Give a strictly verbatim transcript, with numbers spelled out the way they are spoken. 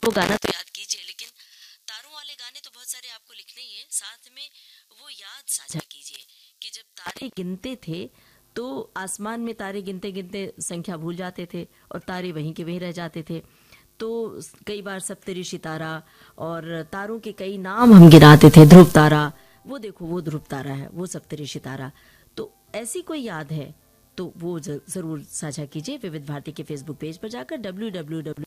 वो गाना तो याद कीजिए, लेकिन तारों वाले गाने तो बहुत सारे आपको लिखने ही हैं, साथ में वो याद साझा कीजिए कि जब तारे गिनते थे तो आसमान में तारे गिनते गिनते संख्या भूल जाते थे और तारे वहीं के वहीं रह जाते थे। तो कई बार सप्तऋषि तारा और तारों के कई नाम हम गिनाते थे, ध्रुव तारा, वो देखो वो ध्रुव तारा है, वो सप्तऋषि तारा। तो ऐसी कोई याद है तो वो ज- जरूर साझा कीजिए विविध भारती के फेसबुक पेज पर जाकर डब्ल्यू डब्ल्यू डब्ल्यू